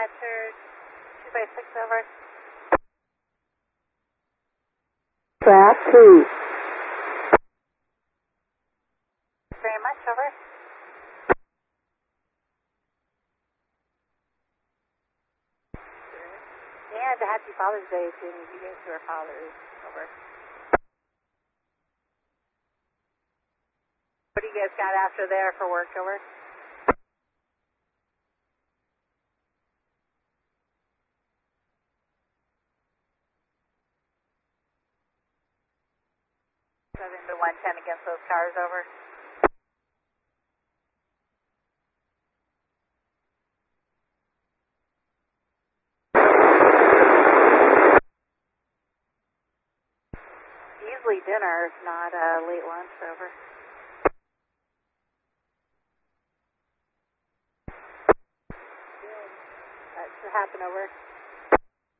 dispatcher, 2x6 over. Trap 2. Very much, over. And happy Father's Day to any of you guys who are fathers, over. What do you guys got after there for work, over? To 110 against those cars, over. Easily dinner, if not late lunch, over. That should happen, over.